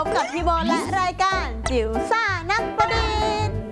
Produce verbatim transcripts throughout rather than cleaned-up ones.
บกับพี่โบและรายการจิ๋วซ่านักประดิษฐ์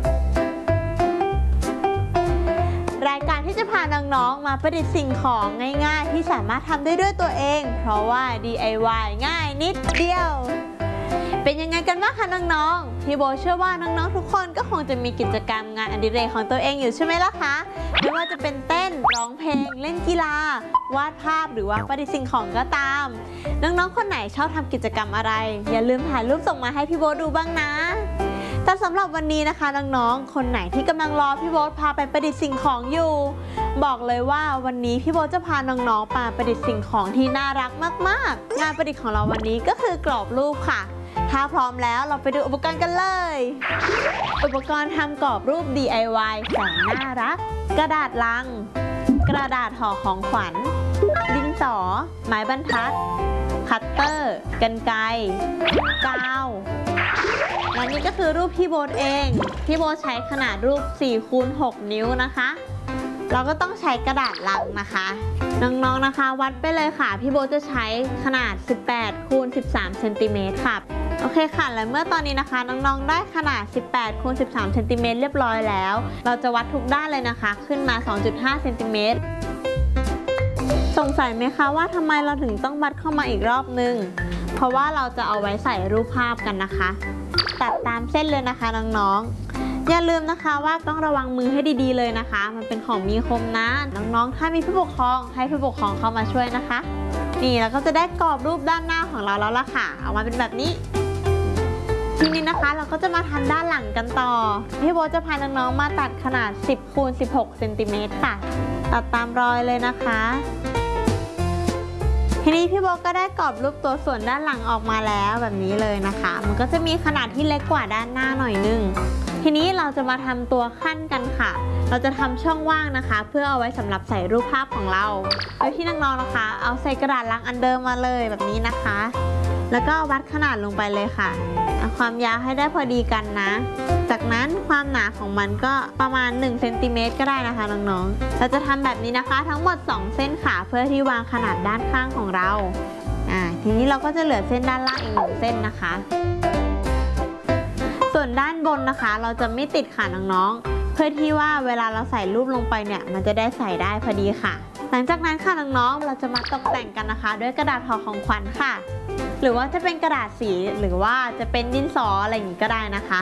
รายการที่จะพาน้องๆมาประดิษฐ์สิ่งของง่ายๆที่สามารถทำได้ด้วยตัวเองเพราะว่า ดี ไอ วาย ง่ายนิดเดียวเป็นยังไงกันบ้างคะน้องๆพี่โบเชื่อว่าน้องๆทุกคนก็คงจะมีกิจกรรมงานอดิเรกของตัวเองอยู่ใช่ไหมล่ะคะไม่ว่าจะเป็นเต้นร้องเพลงเล่นกีฬาวาดภาพหรือว่าประดิษฐ์สิ่งของก็ตามน้องๆคนไหนชอบทำกิจกรรมอะไรอย่าลืมถ่ายรูปส่งมาให้พี่โบดูบ้างนะแต่สำหรับวันนี้นะคะน้องๆคนไหนที่กำลังรอพี่โบพาไปประดิษฐ์สิ่งของอยู่บอกเลยว่าวันนี้พี่โบจะพาน้องๆมาประดิษฐ์สิ่งของที่น่ารักมากๆงานประดิษฐ์ของเราวันนี้ก็คือกรอบรูปค่ะถ้าพร้อมแล้วเราไปดูอุปกรณ์กันเลยอุปกรณ์ทำกรอบรูป ดี ไอ วาย แสนน่ารักกระดาษลังกระดาษห่อของขวัญดินสอไม้บรรทัดคัตเตอร์กรรไกรกาวและนี่ก็คือรูปพี่โบเองพี่โบใช้ขนาดรูป สี่คูณหก นิ้วนะคะเราก็ต้องใช้กระดาษลังนะคะน้องๆนะคะวัดไปเลยค่ะพี่โบจะใช้ขนาด สิบแปดคูณสิบสามเซนติเมตรค่ะโอเคค่ะและเมื่อตอนนี้นะคะน้องๆได้ขนาด สิบแปดคูณสิบสามเซนติเมตรเรียบร้อยแล้วเราจะวัดทุกด้านเลยนะคะขึ้นมา สองจุดห้าเซนติเมตรสงสัยไหมคะว่าทำไมเราถึงต้องวัดเข้ามาอีกรอบนึงเพราะว่าเราจะเอาไว้ใส่รูปภาพกันนะคะตัดตามเส้นเลยนะคะน้องๆอย่าลืมนะคะว่าต้องระวังมือให้ดีๆเลยนะคะมันเป็นของมีคมนะน้องๆถ้ามีผู้ปกครองให้ผู้ปกครองเข้ามาช่วยนะคะนี่เราก็จะได้กรอบรูปด้านหน้าของเราแล้วล่ะค่ะออกมาเป็นแบบนี้ทีนี้นะคะเราก็จะมาทำด้านหลังกันต่อพี่โบจะพาน้องๆมาตัดขนาด สิบคูณสิบหกเซนติเมตรค่ะตัดตามรอยเลยนะคะทีนี้พี่โบก็ได้กรอบรูปตัวส่วนด้านหลังออกมาแล้วแบบนี้เลยนะคะมันก็จะมีขนาดที่เล็กกว่าด้านหน้าหน่อยนึงทีนี้เราจะมาทำตัวขั้นกันค่ะเราจะทำช่องว่างนะคะเพื่อเอาไว้สำหรับใส่รูปภาพของเราโดยที่น้องๆนะคะเอาใส่กระดาษลังอันเดิมมาเลยแบบนี้นะคะแล้วก็วัดขนาดลงไปเลยค่ะเอาความยาวให้ได้พอดีกันนะจากนั้นความหนาของมันก็ประมาณหนึ่งเซนติเมตรก็ได้นะคะน้องๆเราจะทำแบบนี้นะคะทั้งหมดสองเส้นค่ะเพื่อที่วางขนาดด้านข้างของเราอ่าทีนี้เราก็จะเหลือเส้นด้านล่างอีกหนึ่งเส้นนะคะส่วนด้านบนนะคะเราจะไม่ติดค่ะน้องๆเพื่อที่ว่าเวลาเราใส่รูปลงไปเนี่ยมันจะได้ใส่ได้พอดีค่ะหลังจากนั้นค่ะน้องๆเราจะมาตกแต่งกันนะคะด้วยกระดาษห่อของขวัญค่ะหรือว่าจะเป็นกระดาษสีหรือว่าจะเป็นดินสออะไรอย่างนี้ก็ได้นะคะ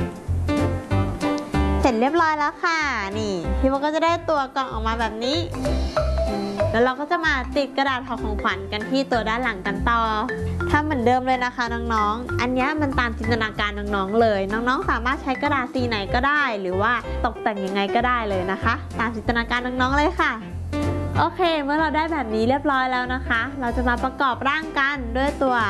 เสร็จเรียบร้อยแล้วค่ะนี่พี่โบก็จะได้ตัวกล่องออกมาแบบนี้แล้วเราก็จะมาติดกระดาษห่อของขวัญกันที่ตัวด้านหลังกันต่อทำเหมือนเดิมเลยนะคะน้องๆอันนี้มันตามจินตนาการน้องๆเลยน้องๆสามารถใช้กระดาษสีไหนก็ได้หรือว่าตกแต่งยังไงก็ได้เลยนะคะตามจินตนาการน้องๆเลยค่ะโอเคเมื่อเราได้แบบนี้เรียบร้อยแล้วนะคะเราจะมาประกอบร่างกันด้วยตัว